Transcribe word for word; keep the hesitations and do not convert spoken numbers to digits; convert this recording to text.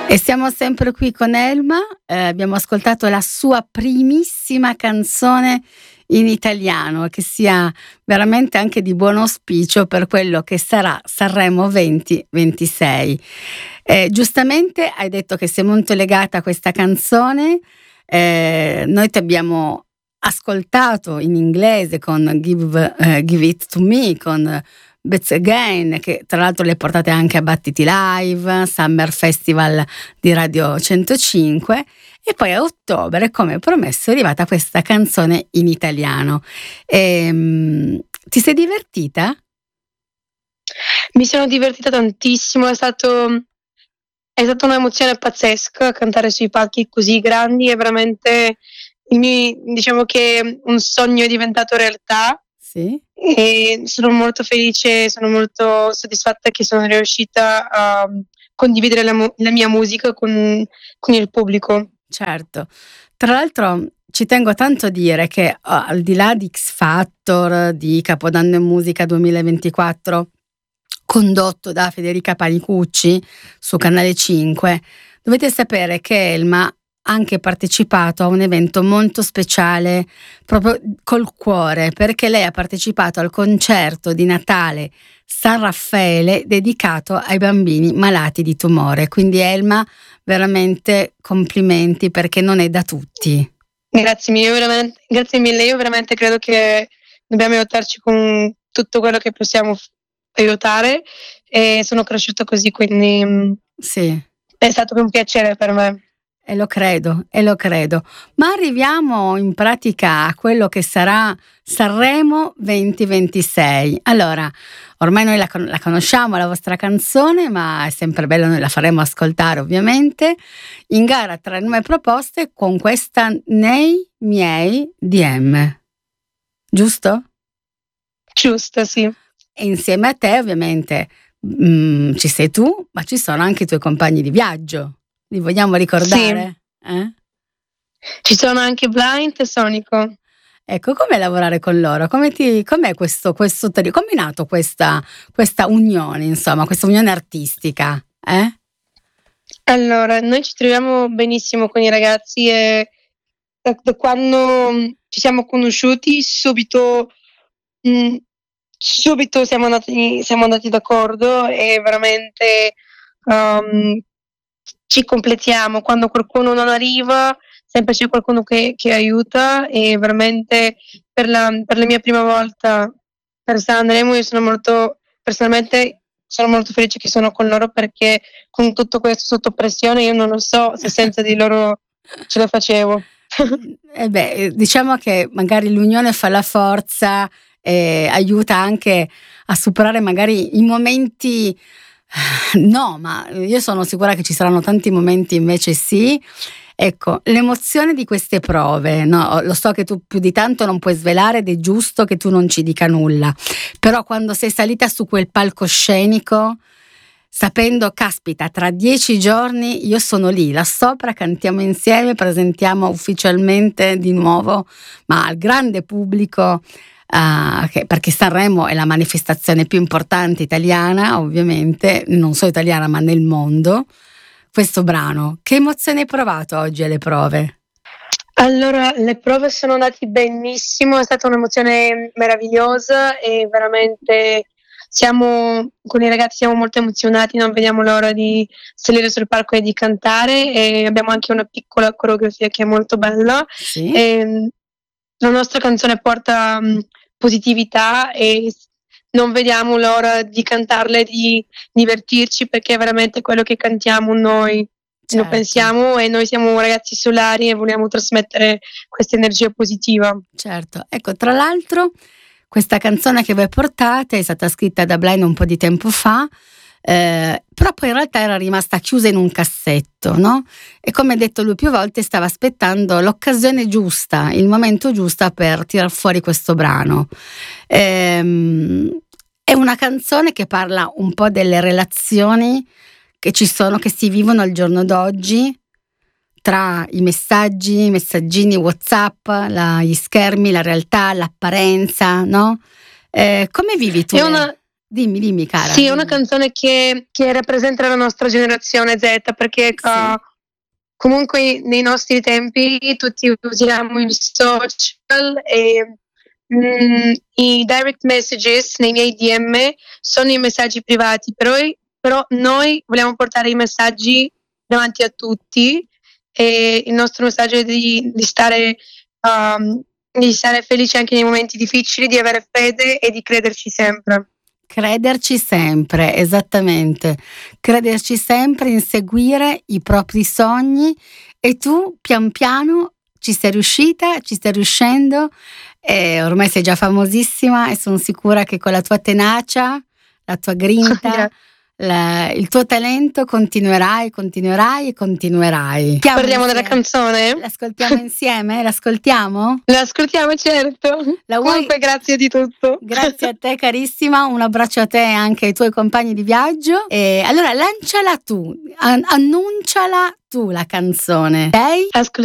E siamo sempre qui con Elma, eh, abbiamo ascoltato la sua primissima canzone in italiano, che sia veramente anche di buon auspicio per quello che sarà Sanremo venti ventisei. Eh, giustamente hai detto che sei molto legata a questa canzone, eh, noi ti abbiamo ascoltato in inglese con Give, eh, Give It To Me, con Bets Again, che tra l'altro le portate anche a Battiti Live, Summer Festival di Radio centocinque, e poi a ottobre, come promesso, è arrivata questa canzone in italiano. E, ti sei divertita? Mi sono divertita tantissimo, è stato è stata un'emozione pazzesca cantare sui palchi così grandi, è veramente mi, diciamo che un sogno è diventato realtà. Sì. E sono molto felice, sono molto soddisfatta che sono riuscita a condividere la, la mia musica con, con il pubblico. Certo, tra l'altro ci tengo tanto a dire che oh, al di là di X Factor, di Capodanno in Musica duemilaventiquattro, condotto da Federica Panicucci su Canale cinque, dovete sapere che Elma ha anche partecipato a un evento molto speciale proprio col cuore, perché lei ha partecipato al concerto di Natale San Raffaele dedicato ai bambini malati di tumore. Quindi Elma, veramente complimenti, perché non è da tutti. Grazie mille, veramente, grazie mille, io veramente credo che dobbiamo aiutarci con tutto quello che possiamo aiutare, e sono cresciuta così, quindi sì, è stato un piacere per me. E lo credo, e lo credo. Ma arriviamo in pratica a quello che sarà Sanremo venti ventisei. Allora, ormai noi la, la conosciamo, la vostra canzone, ma è sempre bello, noi la faremo ascoltare ovviamente. In gara tra nuove proposte con questa Nei miei D M. Giusto? Giusto, sì. E insieme a te ovviamente mh, ci sei tu, ma ci sono anche i tuoi compagni di viaggio. Li vogliamo ricordare? Sì. Eh? Ci sono anche Blind e Sonico. Ecco, com'è lavorare con loro? Come ti, com'è questo, questo come è nato questa, questa unione, insomma, questa unione artistica? Eh? Allora, noi ci troviamo benissimo con i ragazzi e da, da quando ci siamo conosciuti subito, mh, subito siamo andati, siamo andati d'accordo e veramente um, ci completiamo. Quando qualcuno non arriva, sempre c'è qualcuno che, che aiuta, e veramente per la, per la mia prima volta per Sanremo io sono molto, personalmente sono molto felice che sono con loro, perché con tutto questo sotto pressione io non lo so se senza di loro ce la facevo. Eh beh, diciamo che magari l'unione fa la forza e aiuta anche a superare magari i momenti. No, ma io sono sicura che ci saranno tanti momenti invece sì. Ecco, l'emozione di queste prove, no? Lo so che tu più di tanto non puoi svelare ed è giusto che tu non ci dica nulla, però quando sei salita su quel palcoscenico, sapendo, caspita, tra dieci giorni io sono lì, là sopra, cantiamo insieme, presentiamo ufficialmente di nuovo, ma al grande pubblico, Uh, che, perché Sanremo è la manifestazione più importante italiana, ovviamente, non solo italiana ma nel mondo, questo brano. Che emozione hai provato oggi alle prove? Allora, le prove sono andate benissimo, è stata un'emozione meravigliosa e veramente siamo, con i ragazzi siamo molto emozionati, non vediamo l'ora di salire sul palco e di cantare, e abbiamo anche una piccola coreografia che è molto bella. Sì. E la nostra canzone porta um, positività e non vediamo l'ora di cantarla e di divertirci, perché è veramente quello che cantiamo noi. Certo. Lo pensiamo, e noi siamo ragazzi solari e vogliamo trasmettere questa energia positiva. Certo, ecco, tra l'altro questa canzone che voi portate è stata scritta da Blind un po' di tempo fa, eh, però poi in realtà era rimasta chiusa in un cassetto, no? E come detto lui più volte, stava aspettando l'occasione giusta, il momento giusto per tirar fuori questo brano. Ehm, è una canzone che parla un po' delle relazioni che ci sono, che si vivono al giorno d'oggi, tra i messaggi, i messaggini WhatsApp, la, gli schermi, la realtà, l'apparenza, no? Eh, come vivi tu? È una, Dimmi, dimmi cara. Sì, è una dimmi. canzone che, che rappresenta la nostra generazione Z, perché Sì. uh, comunque nei nostri tempi tutti usiamo i social e mm, i direct messages nei miei D M sono i messaggi privati, però, però noi vogliamo portare i messaggi davanti a tutti e il nostro messaggio è di, di stare um, di stare felici anche nei momenti difficili, di avere fede e di crederci sempre. Crederci sempre, esattamente. Crederci sempre, inseguire i propri sogni, e tu pian piano ci sei riuscita, ci stai riuscendo, e ormai sei già famosissima e sono sicura che con la tua tenacia, la tua grinta, la- il tuo talento continuerai, continuerai e continuerai. Parliamo della Insieme. canzone? L'ascoltiamo insieme? L'ascoltiamo? L'ascoltiamo, certo. La vuoi? Comunque grazie di tutto. Grazie a te carissima, un abbraccio a te e anche ai tuoi compagni di viaggio. E allora lanciala tu, an- annunciala tu la canzone, ok? Ascoltiamo.